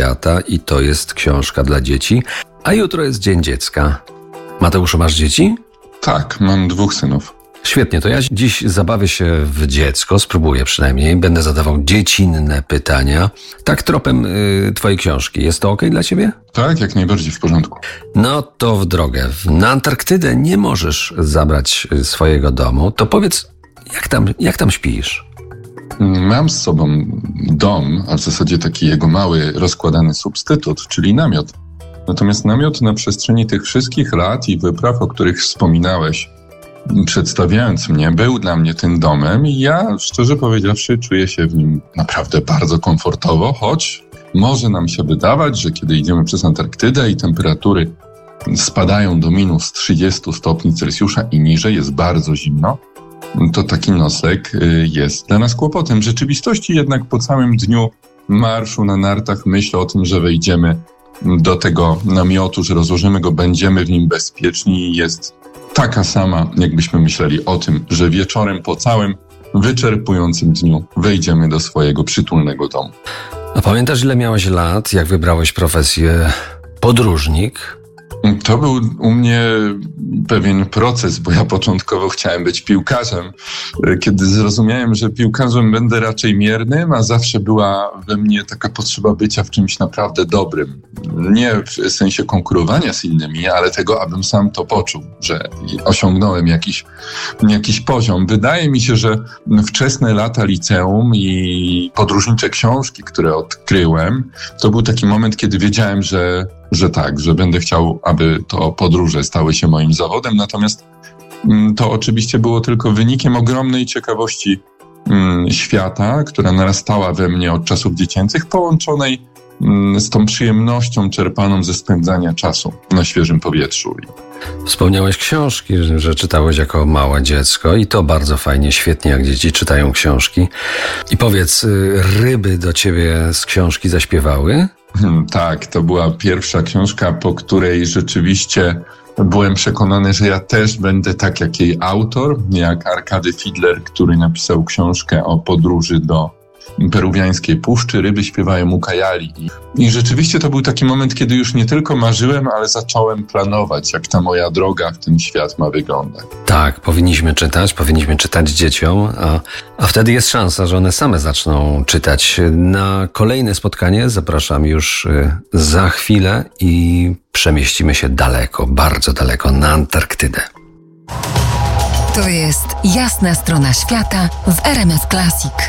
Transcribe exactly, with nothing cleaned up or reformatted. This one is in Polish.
świata i to jest książka dla dzieci. A jutro jest Dzień Dziecka. Mateuszu, masz dzieci? Tak, mam dwóch synów. Świetnie, to ja dziś zabawię się w dziecko, spróbuję przynajmniej. Będę zadawał dziecinne pytania. Tak tropem y, twojej książki. Jest to okej dla ciebie? Tak, jak najbardziej w porządku. No to w drogę. Na Antarktydę nie możesz zabrać swojego domu. To powiedz, jak tam, jak tam śpisz? Mam z sobą dom, a w zasadzie taki jego mały, rozkładany substytut, czyli namiot. Natomiast namiot na przestrzeni tych wszystkich lat i wypraw, o których wspominałeś, przedstawiając mnie, był dla mnie tym domem i ja, szczerze powiedziawszy, czuję się w nim naprawdę bardzo komfortowo, choć może nam się wydawać, że kiedy idziemy przez Antarktydę i temperatury spadają do minus trzydzieści stopni Celsjusza i niżej, jest bardzo zimno, to taki nocleg jest dla nas kłopotem. W rzeczywistości jednak po całym dniu marszu na nartach myślę o tym, że wejdziemy do tego namiotu, że rozłożymy go, będziemy w nim bezpieczni i jest taka sama, jakbyśmy myśleli o tym, że wieczorem po całym wyczerpującym dniu wejdziemy do swojego przytulnego domu. A pamiętasz, ile miałeś lat, jak wybrałeś profesję podróżnik? To był u mnie pewien proces, bo ja początkowo chciałem być piłkarzem. Kiedy zrozumiałem, że piłkarzem będę raczej miernym, a zawsze była we mnie taka potrzeba bycia w czymś naprawdę dobrym. Nie w sensie konkurowania z innymi, ale tego, abym sam to poczuł, że osiągnąłem jakiś, jakiś poziom. Wydaje mi się, że wczesne lata liceum i podróżnicze książki, które odkryłem, to był taki moment, kiedy wiedziałem, że że tak, że będę chciał, aby to podróże stały się moim zawodem, natomiast to oczywiście było tylko wynikiem ogromnej ciekawości mm, świata, która narastała we mnie od czasów dziecięcych, połączonej mm, z tą przyjemnością czerpaną ze spędzania czasu na świeżym powietrzu. Wspomniałeś książki, że, że czytałeś jako małe dziecko i to bardzo fajnie, świetnie, jak dzieci czytają książki. I powiedz, ryby do ciebie z książki zaśpiewały? Hmm, tak, to była pierwsza książka, po której rzeczywiście byłem przekonany, że ja też będę tak jak jej autor, jak Arkady Fidler, który napisał książkę o podróży do peruwiańskiej puszczy. Ryby śpiewają ukajali. I rzeczywiście to był taki moment, kiedy już nie tylko marzyłem, ale zacząłem planować, jak ta moja droga w ten świat ma wyglądać. Tak, powinniśmy czytać, powinniśmy czytać dzieciom, a, a wtedy jest szansa, że one same zaczną czytać. Na kolejne spotkanie zapraszam już za chwilę i przemieścimy się daleko, bardzo daleko, na Antarktydę. To jest Jasna Strona Świata w R M F Classic.